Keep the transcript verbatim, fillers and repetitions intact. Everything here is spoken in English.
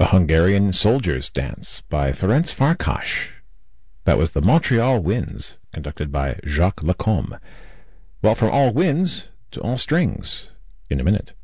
Hungarian Soldiers Dance by Ferenc Farkas. That was the Montreal Winds, conducted by Jacques Lacombe. Well, from all winds to all strings, in a minute.